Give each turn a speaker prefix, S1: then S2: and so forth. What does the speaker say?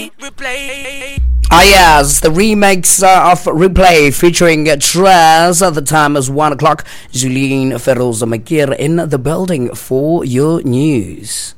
S1: Yes, the remix of Replay featuring Trez. The time is 1 o'clock. Julien Ferroza Makir in the building for your news.